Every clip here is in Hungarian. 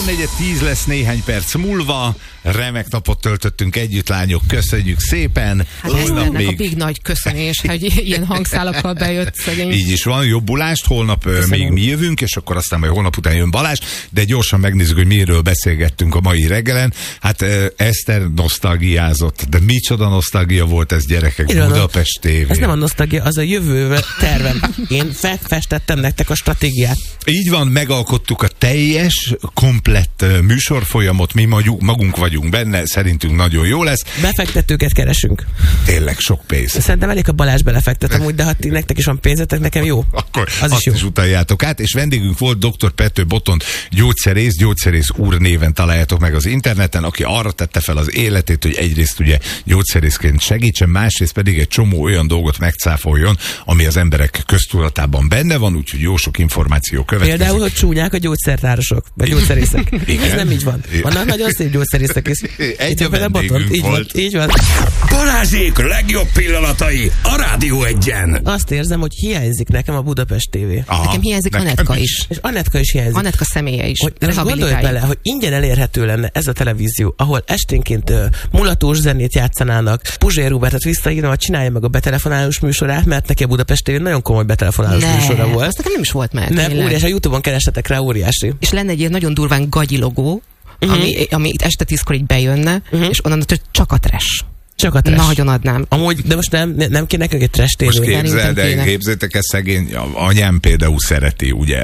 3:10 lesz néhány perc múlva. Remek napot töltöttünk együtt, lányok, köszönjük szépen. Hát Eszternek még... a big nagy köszönés, hogy ilyen hangszálakkal bejött szegény. Így is van, jobbulást, holnap még mi jövünk, és akkor aztán majd holnap után jön Balázs, de gyorsan megnézzük, hogy miről beszélgettünk a mai reggelen. Hát Eszter nosztalgiázott, de micsoda nosztalgia volt ez, gyerekek, Budapest TV. Ez nem a nosztalgia, az a jövő tervem. Én festettem nektek a stratégiát. Így van, megalkottuk a teljes, komplett műsorfolyamot, mi magunk vagyunk benne, szerintünk nagyon jó lesz. Befektetőket keresünk. Tényleg sok pénz. Szerintem elég a Balázs belefektet amúgy, de ha nektek is van pénzetek, nekem jó. Akkor az azt is utaljátok át, és vendégünk volt dr. Pető Botond, gyógyszerész úr néven találjátok meg az interneten, aki arra tette fel az életét, hogy egyrészt ugye gyógyszerészként segítsen, másrészt pedig egy csomó olyan dolgot megcáfoljon, ami az emberek köztudatában benne van, úgyhogy jó sok információ következik. Például, hogy csúnyák a gyógyszertárosok, vagy gyógyszerészek. Ez nem így van. Vannak nagyon szép gyógyszerészek is. Egy a vendégünk volt. Így van. Balázsék legjobb pillanatai a Rádió Egyen. Azt érzem, hogy hiányzik nekem a Budapest TV. Aha, nekem hiányzik Anetka is. És Anetka is hiányzik. Anetka személye is. Gondolj bele, hogy ingyen elérhető lenne ez a televízió, ahol esténként mulatós zenét játszanának. Puzsér Róbertet visszahívom, hogy csinálja meg a betelefonálós műsorát, mert neki a Budapest TV nagyon komoly betelefonálós műsora volt. Azt nekem nem is volt már. Nem, óriási, a YouTube-on keressetek rá, óriási. És lenne egy ilyen nagyon durván gagyi logó, ami itt este 10-kor így bejönne, és onnan csak a trash. Csak a trash. Nagyon adnám. Amúgy, de most nem kéne nekünk egy trash tévé. Most képzeljétek ezt, szegény, anyám például szereti, ugye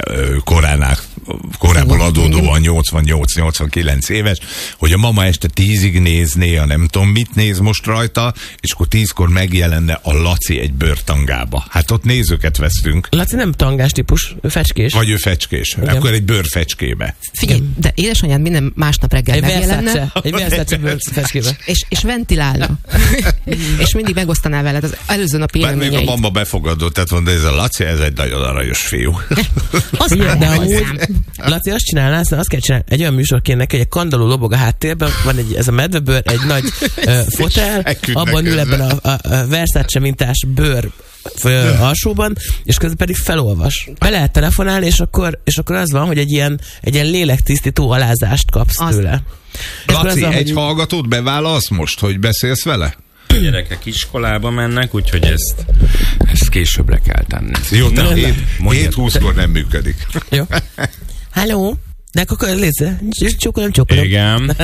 korából adódóan 88-89 éves, hogy a mama este 10-ig nézné, a nem tudom mit néz most rajta, és akkor 10-kor megjelenne a Laci egy bőrtangába. Hát ott nézőket vesztünk. Laci nem tangás típus, ő fecskés. Vagy ő fecskés. Igen. Akkor egy bőrfecskébe. Figyelj, de édesanyád minden másnap reggel megjelenne. Egy Versace bőrfecskébe. És ventilálna. És mindig megosztaná veled az előző napi élményeit. Még a mama befogadott, tehát mondta, ez a Laci, ez egy nagyon aranyos fiú. Az de amúgy, Laci azt csinálná, azt kell csinálni, egy olyan műsor kéne neki, hogy egy kandalló lobog a háttérben, van ez a medvebőr, egy nagy fotel, abban ül ebben a Versace mintás bőr alsóban, és közben pedig felolvas. Be lehet telefonálni, és akkor az van, hogy egy ilyen lélektisztító alázást kapsz tőle. Laci, egy hallgatót beválasz most, hogy beszélsz vele? A gyerekek iskolába mennek, úgyhogy ezt későbbre kell tenni. Jó, de 7-20-kor nem működik. Jó. Halló? De akkor létsze, csókolom. Igen.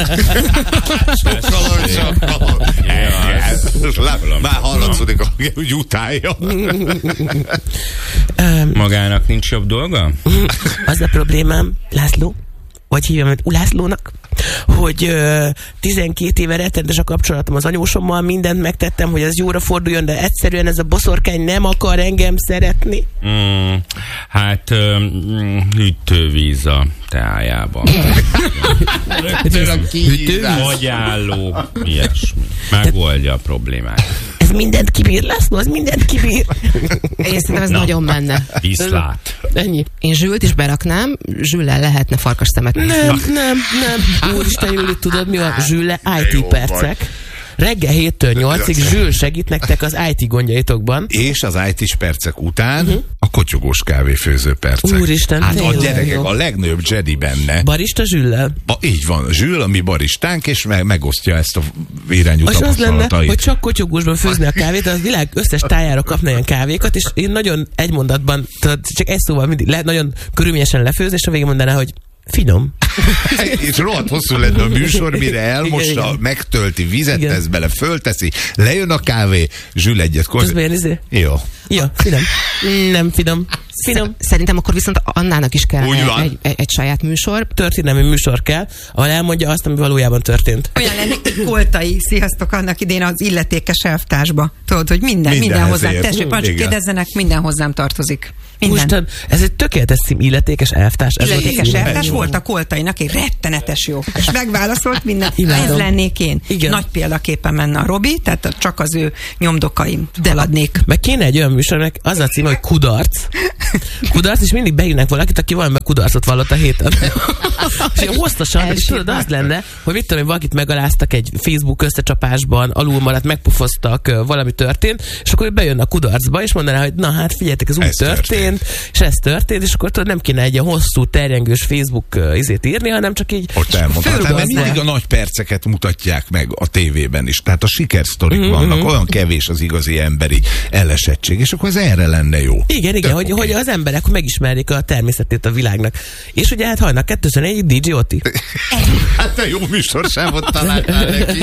Már hallatszódik, hogy utálja. Magának nincs jobb dolga? Az a problémám, László, vagy hívjam őt Ulászlónak, hogy 12 éve rettenetes a kapcsolatom az anyósommal, mindent megtettem, hogy ez jóra forduljon, de egyszerűen ez a boszorkány nem akar engem szeretni. Hát hűtővíz a teájában. Agyálló, ilyesmi. Megoldja a problémát. Ez mindent kibír, László, ez mindent kibír. Én szerintem ez nagyon menne. Viszlát. Ennyi. Én Zsült is beraknám, Zsüllel lehetne farkas szemet. Nem. Úristen, Júli, tudod mi a Zsülle IT percek? Reggel 7-től 8-ig Zsül segít nektek az IT gondjaitokban. És az IT-s percek után a kotyogós kávéfőző percek. Úristen, hát tényleg a gyerekek, jó. a legnagyobb Jedi benne. Barista Zsüllel. Így van, Zsül, a mi baristánk, és megosztja ezt a irányú tapasztalatait. Az lenne, hogy csak kotyogósban főzni a kávét, az világ összes tájára kapna ilyen kávékat, és én nagyon egy mondatban, csak egy szóval mindig nagyon körülményesen lefőzni, és a végén mondaná, hogy finom. És rohadt hosszú lenne a műsor, mire elmossa, megtölti, vizet tesz bele, fölteszi, lejön a kávé, Zsül egyet Jó. Jó, finom. Nem finom. Finom. Szerintem akkor viszont Annának is kell egy saját műsor. Történelmi műsor kell, ahol elmondja azt, ami valójában történt. Olyan lennék Koltai, sziasztok, annak idén az illetékes elvtársba. Tudod, hogy minden hozzám, tessék, csak kérdezzenek, minden hozzám tartozik. Úristen, ez egy tökéletes cím, illetékes elvtárs. Illetékes elvtárs volt a Koltainak, egy rettenetes jó. És megválaszolt minden, ez lennék én. Igen. Nagy példaképpen menne a Robi, tehát csak az ő nyomdokaim eladnék. Meg kéne egy olyan műsornak, az a cím, hogy kudarc, Kudarc, és mindig beírnak valakit, aki valamiben kudarcot vallott a héten. És hosszasan, tudod, az lenne, hogy mit tudom én, valakit megaláztak egy Facebook összecsapásban, alulmaradt, megpufoztak, valami történt, és akkor bejön a kudarcba, és mondaná, hogy na hát figyeljetek, ez úgy történt, és ez történt, és akkor tudod, nem kéne egy ilyen hosszú, terjengős Facebook izét írni, hanem csak így... Ott elmondhatnám, mert mindig a nagy perceket mutatják meg a tévében is. Tehát a sikersztorik vannak, olyan kevés az igazi emberi elesettség, és akkor ez erre lenne jó. Igen, hogy az emberek megismerjék a természetét a világnak. És ugye hát hajnak 2004 DJ Oti. Hát te jó műsorsávot találtál neki.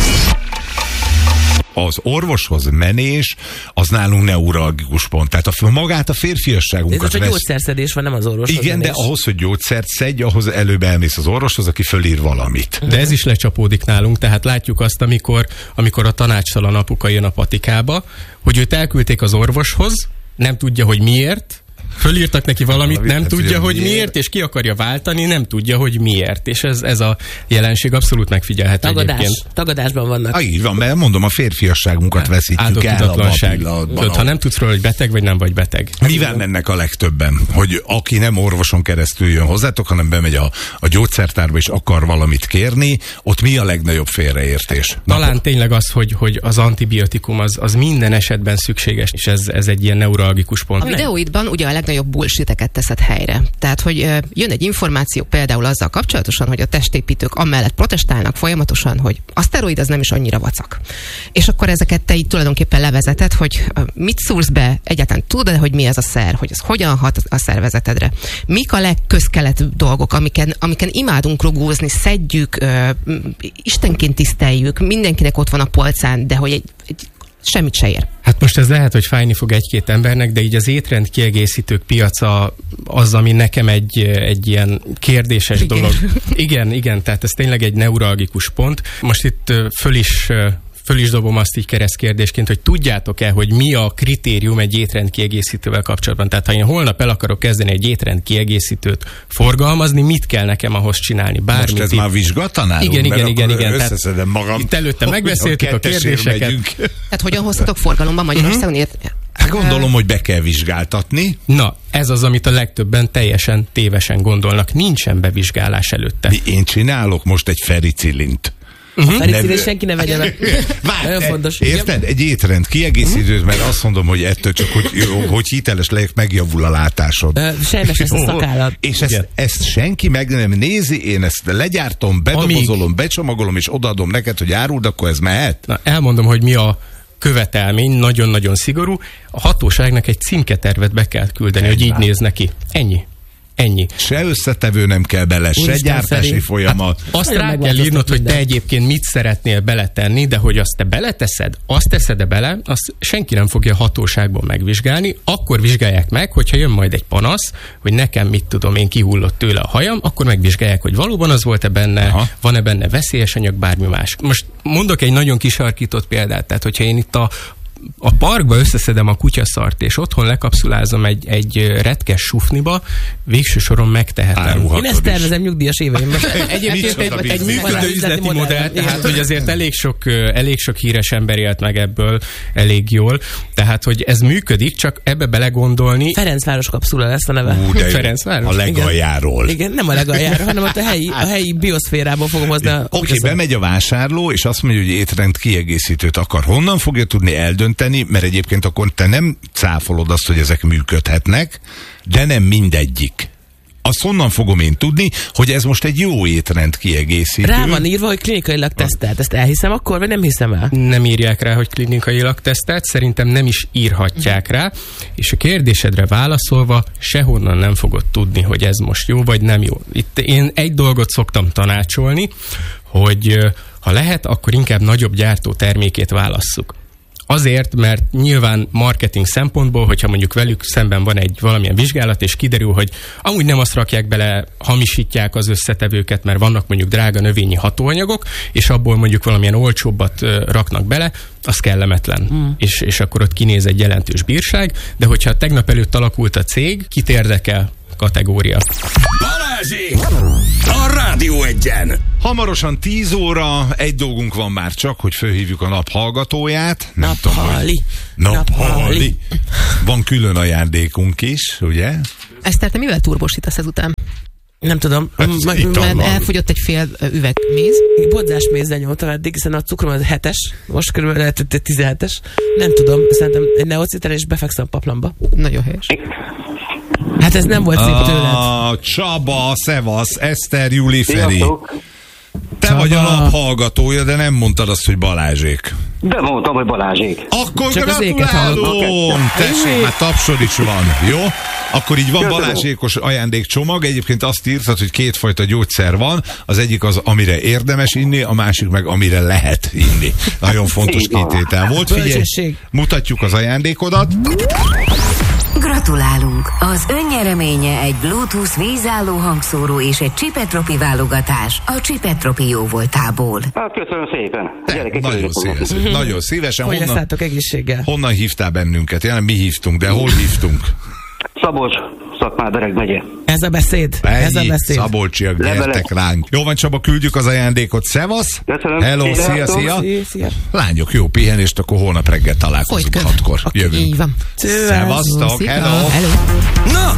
Az orvoshoz menés, az nálunk neuralgikus pont. Tehát magát a férfiasságunkat... Ez a gyógyszerszedés van, nem az orvoshoz igen, menés. De ahhoz, hogy gyógyszert szedj, ahhoz előbb elmész az orvoshoz, aki fölír valamit. De ez is lecsapódik nálunk, tehát látjuk azt, amikor a tanácstalan apuka jön a patikába, hogy őt elküldték az orvoshoz, nem tudja, hogy miért, fölírtak neki valamit, nem tudja, hogy miért, és ki akarja váltani, nem tudja, hogy miért. És ez a jelenség abszolút megfigyelhető egyébként. Tagadásban vannak. Így van, mert mondom, a férfiasságunkat veszítjük el a pillanatban. Ha nem tudsz róla, hogy beteg vagy nem vagy beteg. Mivel mennek a legtöbben? Hogy aki nem orvoson keresztül jön hozzátok, hanem bemegy a gyógyszertárba és akar valamit kérni, ott mi a legnagyobb félreértés? Talán tényleg az, hogy az antibiotikum az minden esetben szükséges, és ez egy ilyen neuralgikus pont. A videóidban ugye a legnagyobb bullshiteket teszed helyre. Tehát, hogy jön egy információ például azzal kapcsolatosan, hogy a testépítők amellett protestálnak folyamatosan, hogy a szteroid az nem is annyira vacak. És akkor ezeket te így tulajdonképpen levezeted, hogy mit szúrsz be, egyáltalán tudod, hogy mi ez a szer, hogy ez hogyan hat a szervezetedre. Mik a legközkeletűbb dolgok, amiken imádunk rugózni, szedjük, istenként tiszteljük, mindenkinek ott van a polcán, de hogy egy semmit se ér. Hát most ez lehet, hogy fájni fog egy-két embernek, de így az étrend kiegészítők piaca az, ami nekem egy ilyen kérdéses dolog. Igen, tehát ez tényleg egy neuralgikus pont. Most itt föl is dobom azt így keresztkérdésként, hogy tudjátok-e, hogy mi a kritérium egy étrendkiegészítővel kapcsolatban? Tehát ha én holnap el akarok kezdeni egy étrendkiegészítőt forgalmazni, mit kell nekem ahhoz csinálni? Bármit. Most ez már vizsgáltanál? Igen. Összeszedem magam. Itt előtte megbeszéltük a kérdéseket. Tehát hogyan hoztatok forgalomban Magyarországon? Hát gondolom, hogy be kell vizsgáltatni. Na, ez az, amit a legtöbben teljesen tévesen gondolnak. Nincsen bevizsgálás előtte. Én csinálok most egy fericillint. Fericillint senki ne vegye meg. Nagyon fontos. Érted? Egy étrend kiegészítőt, mert azt mondom, hogy ettől csak, hogy hiteles legyek, megjavul a látásod. Sejmes lesz a szakállat. És ezt senki meg nem nézi, én ezt legyártom, bedobozolom, becsomagolom, és odaadom neked, hogy áruld, akkor ez mehet? Na, elmondom, hogy mi a követelmény, nagyon-nagyon szigorú. A hatóságnak egy címketervet be kell küldeni, hogy így néz neki. Ennyi. Se összetevő nem kell bele, se gyártási folyamat. Hát azt rá kell írnod, hogy te egyébként mit szeretnél beletenni, de hogy azt te beleteszed, azt teszed-e bele, azt senki nem fogja hatóságból megvizsgálni. Akkor vizsgálják meg, hogyha jön majd egy panasz, hogy nekem mit tudom én, kihullott tőle a hajam, akkor megvizsgálják, hogy valóban az volt-e benne, van-e benne veszélyes anyag, bármi más. Most mondok egy nagyon kisarkított példát, tehát hogyha én itt a parkba összeszedem a kutyaszart, és otthon lekapszulázom egy retkes sufniba, végső soron megtehetem. Én ezt tervezem nyugdíjas éveimben. Egyébként egy működő üzleti modell, tehát hogy azért elég sok híres ember élt meg ebből elég jól, tehát hogy ez működik, csak ebbe belegondolni. Ferencváros kapszula lesz a neve. Ferencváros? A legaljáról. Igen, nem a legaljáról, hanem a helyi bioszférából fogom hozni. Oké, bemegy a vásárló, és azt mondja, hogy étrend kiegészítőt akar. Honnan fogja tudni eldönteni, mert egyébként akkor te nem cáfolod azt, hogy ezek működhetnek, de nem mindegyik. Azt honnan fogom én tudni, hogy ez most egy jó étrend kiegészítő? Rá van írva, hogy klinikailag tesztelt. Ezt elhiszem akkor, vagy nem hiszem el? Nem írják rá, hogy klinikailag tesztelt, szerintem nem is írhatják rá, és a kérdésedre válaszolva sehonnan nem fogod tudni, hogy ez most jó, vagy nem jó. Itt én egy dolgot szoktam tanácsolni, hogy ha lehet, akkor inkább nagyobb gyártó termékét válasszuk. Azért, mert nyilván marketing szempontból, hogyha mondjuk velük szemben van egy valamilyen vizsgálat, és kiderül, hogy amúgy nem azt rakják bele, hamisítják az összetevőket, mert vannak mondjuk drága növényi hatóanyagok, és abból mondjuk valamilyen olcsóbbat raknak bele, az kellemetlen. És akkor ott kinéz egy jelentős bírság, de hogyha tegnap előtt alakult a cég, kit érdekel kategória. Balázsék! A Rádió Egyen! Hamarosan 10 óra, egy dolgunk van már csak, hogy fölhívjuk a nap hallgatóját. Naphali. Van külön ajándékunk is, ugye? Eszter, te mivel turbosítasz ezután? Nem tudom. Mert elfogyott egy fél üveg méz. Bodzás mézzel nyomtam eddig, hiszen a cukrom az 7-es, most körülbelül lehet, hogy 17-es. Nem tudom, szerintem egy neocitán és befekszem a paplamba. Nagyon helyes. Hát ez nem volt szép tőled. Csaba, szevasz, Eszter, Juli, Feri. Sziasztok. Te Csaba. vagy a nap hallgatója, de nem mondtad azt, hogy Balázsék. De mondtam, hogy Balázsék. Akkor Csak az éket gratulálunk! Tessék, már taps is van, jó? Akkor így van Balázsékos ajándékcsomag. Egyébként azt írtad, hogy kétfajta gyógyszer van. Az egyik az, amire érdemes inni, a másik meg, amire lehet inni. Nagyon fontos kitétel volt. Figyelj, mutatjuk az ajándékodat. Gratulálunk! Az önnyereménye egy Bluetooth vízálló hangszóró és egy Csipetropi válogatás a Csipetropi jóvoltából. Hát köszönöm szépen. Nagyon szívesen. Fogyasszátok egészséggel. Honnan hívtál bennünket? Jelen mi hívtunk, de hol hívtunk? Szabolcs, Szatmár-Bereg megye. Ez a beszéd. Ez a beszéd. Szabolcsiak, gyertek ránk. Jó van, Csaba, küldjük az ajándékot. Szevasz. Köszönöm. Hello, szia. Lányok, jó pihenést, akkor holnap reggel találkozunk 6-kor. Jövünk. Így van. Szevasztok, hello. Na,